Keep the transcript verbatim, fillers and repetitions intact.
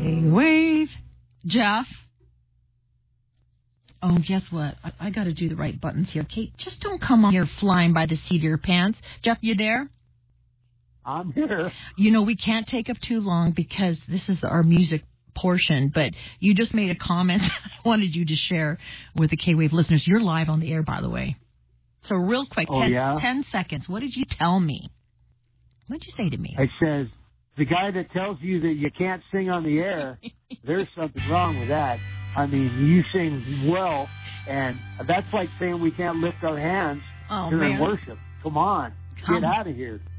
K-Wave. Jeff? Oh, guess what? I, I got to do the right buttons here. Kate, just don't come on here flying by the seat of your pants. Jeff, you there? I'm here. You know, we can't take up too long because this is our music portion, but you just made a comment I wanted you to share with the K-Wave listeners. You're live on the air, by the way. So real quick, oh, ten, yeah? ten seconds. What did you tell me? What did you say to me? I says, the guy that tells you that you can't sing on the air, there's something wrong with that. I mean, you sing well, and that's like saying we can't lift our hands oh, during man. worship. Come on, Come. get out of here.